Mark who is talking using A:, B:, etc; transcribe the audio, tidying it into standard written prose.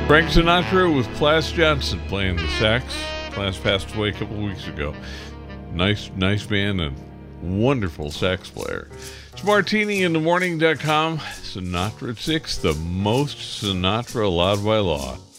A: Frank Sinatra with Class Johnson playing the sax. Class passed away a couple weeks ago. Nice band and wonderful sax player. It's martiniinthemorning.com. Sinatra at 6, the most Sinatra allowed by law.